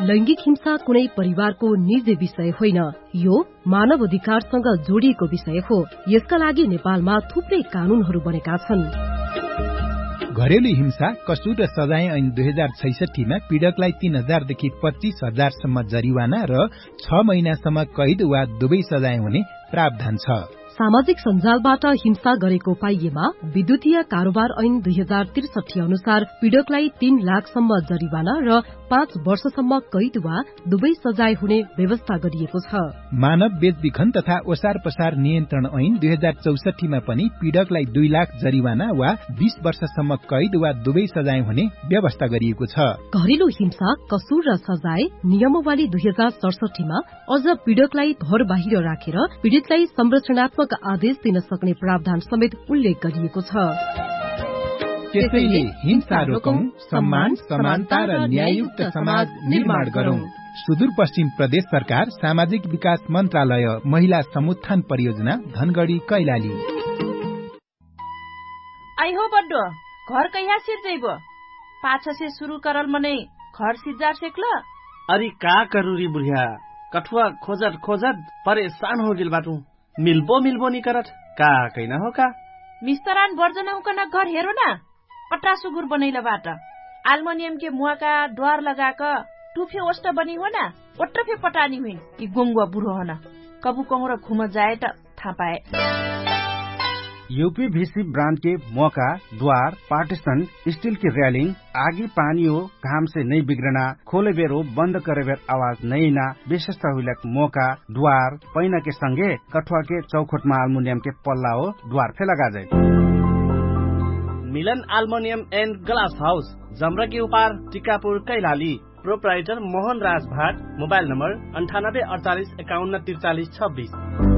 लैंगिक हिंसा कुनै परिवारको निजी विषय होइन, यो मानव अधिकारसँग जोडिएको विषय हो। यसका लागि नेपालमा थुप्रै कानूनहरू बनेका छन्। घरेलु हिंसा कसुर र सजाय ऐन 2066 मा पीड़कलाई 3000 देखि 25,000 सम्म जरिवाना र 6 महिनासम्म कैद वा दुवै सजाय हुने प्रावधान छ। सामाजिक सञ्जालबाट हिंसा गरेको पाइएमा विद्युतीय कारोबार ऐन 2063 अनुसार पीड़कलाई 3 लाखसम्म जरिवाना र 5 वर्षसम्म कैद वा दुवै सजाय हुने व्यवस्था गरिएको छ। मानव बेचबिखन तथा ओसार पसार नियन्त्रण ऐन 2064 मा पनि पीड़कलाई 2 लाख जरिवाना वा 20 वर्षसम्म कैद वा दुवै सजाय हुने व्यवस्था गरिएको छ। घरेलु हिंसा कसुर र सजाय नियमावली 2067 मा अझ पीड़कलाई घर बाहिर राखेर पीड़ितलाई संरक्षणात्मक आदेश दिन सक्ने प्रावधान समेत उल्लेख गरिएको छ। त्यसैले हिंसा रोकौं, सम्मान, समानता र न्याययुक्त समाज निर्माण गरौं। सुदूरपश्चिम प्रदेश सरकार, सामाजिक विकास मन्त्रालय, महिला समुत्थान परियोजना, धनगढ़ी, कैलाली। आई हो बड्डो घर कहिया सिर जइबो? पाछा से शुरू करल मने घर सिजार सेकल। अरे का करूरी बुढ़िया, कठुआ खोजत खोजत परेशान हो गेल बाटू। मिल्बो नि करत का कैना हो का? मिस्तरान बर्जना उकन घर हेरो न, पट्टा सुगुर बनैला बाट एल्युमिनियम के मुआ का द्वार लगाक टुफे ओस्ट बनी हो न, ओट्टफे पटानी हुई कि गोंगुआ बुढ़ो हो न, कबू कहूँ घुम जाए त थाहा पाए। यूपीवीसी ब्रांड के मौका, द्वार, पार्टीशन, स्टील की रेलिंग, आगी पानी हो घाम से नहीं बिगड़ना, खोले बेर हो बंद करे बेर आवाज नहीं ना, विशेषता हुई मौका, द्वार, पैना के संगे कठुआ के चौखट में एल्युमिनियम के पल्ला हो द्वार पे लगा जाए। मिलन एल्युमिनियम एंड ग्लास हाउस, जमरा के उपार, टिकापुर, कैलाली। प्रोप्राइटर मोहन राज भाट। Mobile number 98 48 51 43 26।